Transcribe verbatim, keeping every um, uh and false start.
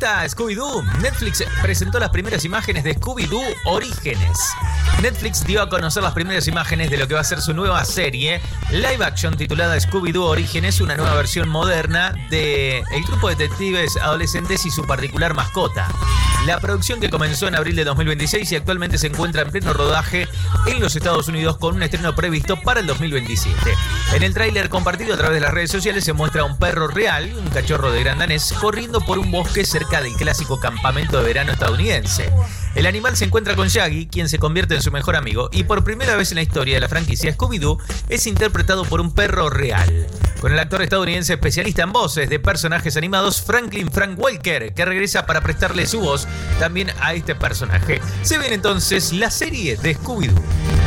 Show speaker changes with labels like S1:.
S1: Regresa Scooby-Doo. Netflix presentó las primeras imágenes de Scooby-Doo Orígenes. Netflix dio a conocer las primeras imágenes de lo que va a ser su nueva serie live action titulada Scooby-Doo Orígenes, una nueva versión moderna de el grupo de detectives adolescentes y su particular mascota. La producción, que comenzó en abril de dos mil veintiséis y actualmente se encuentra en pleno rodaje en los Estados Unidos, con un estreno previsto para el dos mil veintisiete. En el tráiler compartido a través de las redes sociales se muestra a un perro real, un cachorro de gran danés, corriendo por un bosque cerca del clásico campamento de verano estadounidense. El animal se encuentra con Shaggy, quien se convierte en su mejor amigo, y por primera vez en la historia de la franquicia, Scooby-Doo es interpretado por un perro real, con el actor estadounidense especialista en voces de personajes animados Franklin Frank Welker, que regresa para prestarle su voz también a este personaje. Se viene entonces la serie de Scooby-Doo.